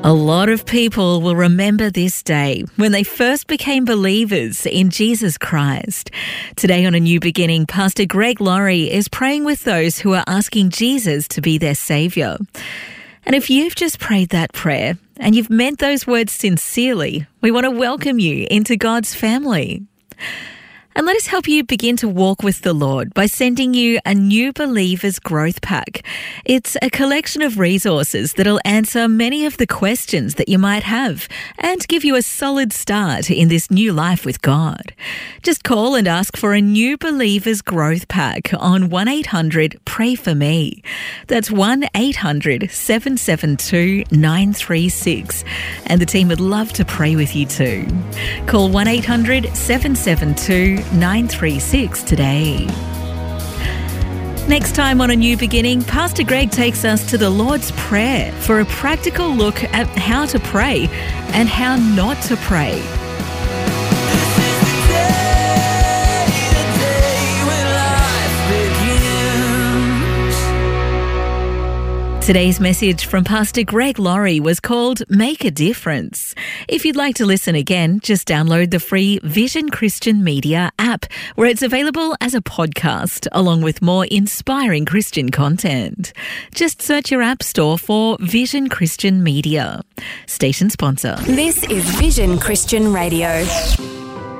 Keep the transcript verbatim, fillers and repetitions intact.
A lot of people will remember this day when they first became believers in Jesus Christ. Today on A New Beginning, Pastor Greg Laurie is praying with those who are asking Jesus to be their Saviour. And if you've just prayed that prayer and you've meant those words sincerely, we want to welcome you into God's family. And let us help you begin to walk with the Lord by sending you a New Believers Growth Pack. It's a collection of resources that'll answer many of the questions that you might have and give you a solid start in this new life with God. Just call and ask for a New Believers Growth Pack on one eight hundred pray for me. That's one eight hundred seven seven two nine three six. And the team would love to pray with you too. Call one eight hundred seven seven two nine three six today. Next time on A New Beginning, Pastor Greg takes us to the Lord's Prayer for a practical look at how to pray and how not to pray. Today's message from Pastor Greg Laurie was called Make a Difference. If you'd like to listen again, just download the free Vision Christian Media app, where it's available as a podcast, along with more inspiring Christian content. Just search your app store for Vision Christian Media. Station sponsor. This is Vision Christian Radio.